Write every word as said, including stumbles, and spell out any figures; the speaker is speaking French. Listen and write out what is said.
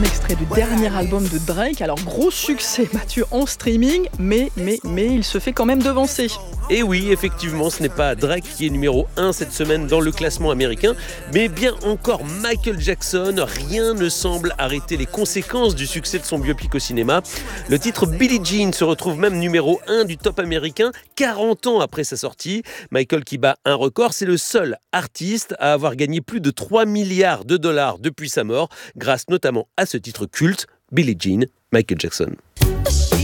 extrait du dernier album de Drake. Alors gros succès, Mathieu, en streaming, mais, mais, mais il se fait quand même devancer. Et oui, effectivement, ce n'est pas Drake qui est numéro un cette semaine dans le classement américain, mais bien encore Michael Jackson. Rien ne semble arrêter les conséquences du succès de son biopic au cinéma. Le titre Billie Jean se retrouve même numéro un du top américain, quarante ans après sa sortie. Michael qui bat un record, c'est le seul artiste à avoir gagné plus de trois milliards de dollars depuis sa mort, grâce notamment à ce titre culte, Billie Jean, Michael Jackson.